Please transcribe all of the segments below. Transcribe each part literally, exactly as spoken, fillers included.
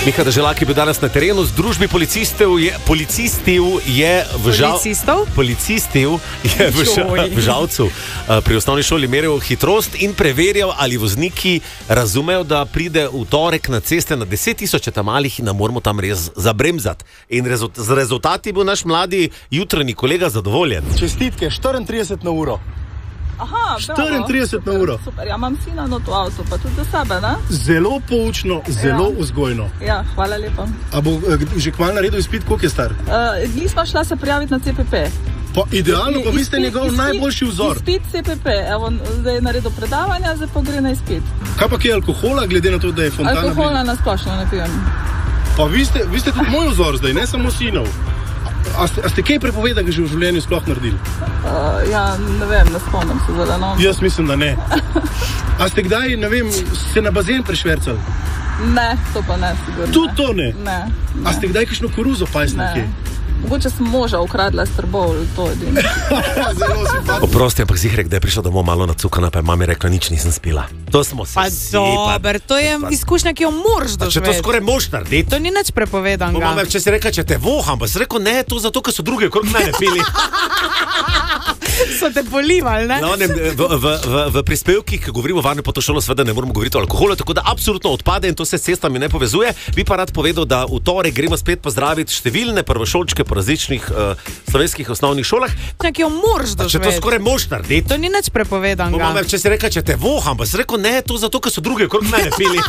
Miha Deželak je bil danes na terenu z družbi policistov, je, policistov je v žal, Policistov? Policistov je v, ža, v Žalcu uh, pri osnovni šoli meril hitrost in preverjal, ali vozniki razumejo, da pride v torek na ceste na deset tisoč tamalih in da moramo tam res zabremzati. In rezult, z rezultati bo naš mladi jutranji kolega zadovoljen. Čestitke, štiriintrideset na uro. Aha, štiriintrideset na uro. Super, ja imam sina not v avtu, pa tudi do sebe, ne? Zelo poučno, zelo Ja. vzgojno. Ja, hvala lepa. A bo eh, že kmalu naredil izpit, koliko je star? Uh, nismo šla se prijaviti na C P P. Pa idealno, pa vi ste Izpit- njegov izpit- najboljši vzor. Izpit C P P, evo, zdaj je naredil predavanja, zdaj pa gre na izpit. Kaj pa kje alkohola, glede na to, da je fontana Alkohola na splošno ne pijem. blizu? Pa vi ste, vi ste tudi moj vzor zdaj, ne samo sinov. A ste, a ste kaj prepovedali že v življenju sploh naredili? Uh, ja, ne vem, ne spomnim se zdaj, no. Jaz mislim, da ne. A ste kdaj, ne vem, se na bazen prešvercali? Ne, to pa ne, sigurno. Tudi to ne? Ne, A ste kdaj kakšno koruzo pajsli ne. kje? Mogoče sem moža ukradla s trbov, to je edino. Zelo simpatično. Oprosti, ampak Zihrek, da je prišel domov malo nacukana, pa je mami rekla, nič nisem spila. To smo se Pa vsi, dober, to je pa- izkušnja, ki jo moraš Pa če to doživeti. skoraj moš narediti. To ni nič prepovedanega. Mama, če si rekla, če te voham, pa si rekel, ne, to zato, ker so drugi okrog mene pili. So te polivali, ne? No, ne, v, v, v, v prispevkih, ki govorimo o varni pot v šolo, seveda ne moramo govoriti o alkoholu, tako da absolutno odpade in to se s cestami ne povezuje. Bi pa rad povedal, da v torek gremo spet pozdraviti številne prvošolčke po različnih uh, slovenskih osnovnih šolah. Ki jo moraš Pa če to doživeti. skoraj moš narediti. To ni nič prepovedanega. Mama, če si rekla, če te voham, pa si rekel, ne, to zato, ker so drugi okrog mene pili.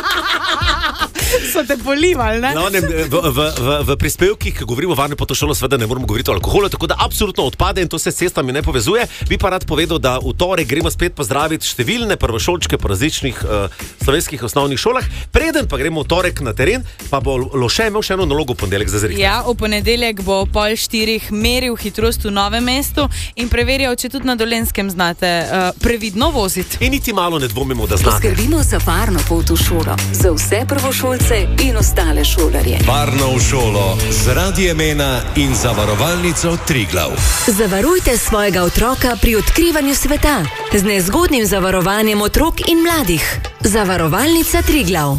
So te polivali, ne? No, ne, v, v, v, v prispevkih, ki govorimo o varni pot v šolo, seveda ne moramo govoriti o alkoholu, tako da absolutno odpade in to se s cestami ne povezuje. Bi pa rad povedal, da v torek gremo spet pozdraviti številne prvošolčke po različnih uh, slovenskih osnovnih šolah. Preden pa gremo v torek na teren, pa bo Loše imel še eno nalogo v ponedeljek za zrihtaj. Ja, v ponedeljek bo pol štirih meril hitrost v Novem mestu in preverjal, če tudi na Dolenjskem znate uh, previdno voziti. In niti malo ne dvomimo, da znate. Poskrbimo za varno pot v šolo, za vse prvošolce in ostale šolarje. Varno v šolo z Radiem Ena in zavarovalnico Triglav. Zavarujte svojega otroka pri odkrivanju sveta z nezgodnim zavarovanjem otrok in mladih. Zavarovalnica Triglav.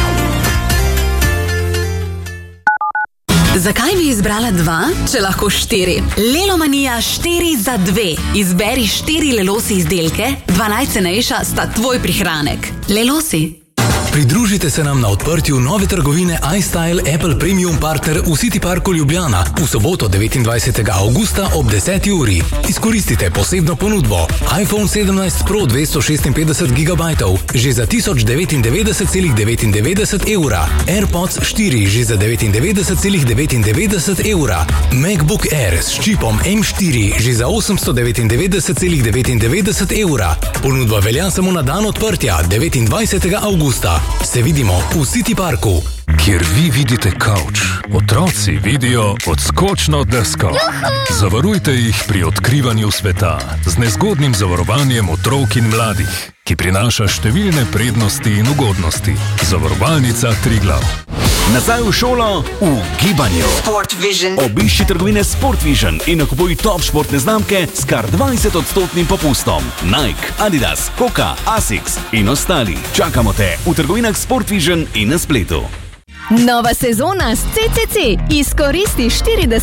Zakaj bi izbrala dva, če lahko štiri? Lelomanija štiri za dve. Izberi štiri Lelosi izdelke, dva najcenejša sta tvoj prihranek. Lelosi. Pridružite se nam na odprtju nove trgovine iStyle Apple Premium Partner v City Parku Ljubljana v soboto devetindvajsetega avgusta ob deseti uri. Izkoristite posebno ponudbo. iPhone sedemnajst Pro dvesto šestinpetdeset gigabajtov že za tisoč devetindevetdeset celih devetindevetdeset evra. AirPods štiri že za devetindevetdeset celih devetindevetdeset evra. MacBook Air s čipom M štiri že za osemsto devetindevetdeset celih devetindevetdeset evra. Ponudba velja samo na dan odprtja devetindvajsetega avgusta. Se vidimo v City Parku. Kjer vi vidite kavč, otroci vidijo odskočno desko. Zavarujte jih pri odkrivanju sveta z nezgodnim zavarovanjem otrok in mladih, ki prinaša številne prednosti in ugodnosti. Zavarovalnica Triglav. Nazaj v šolo v gibanju. Obišči trgovine Sportvision in nakupuj top športne znamke s kar dvajset odstotnim popustom. Nike, Adidas, Hoka, Asics in ostali. Čakamo te v trgovinah Sportvision in na spletu. Nova sezona s C C C. Izkoristi štirideset